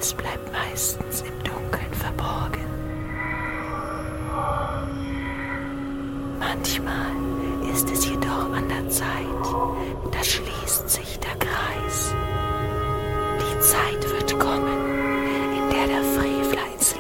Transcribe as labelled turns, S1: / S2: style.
S1: Nichts bleibt meistens im Dunkeln verborgen. Manchmal ist es jedoch an der Zeit, da schließt sich der Kreis. Die Zeit wird kommen, in der der Frevler ins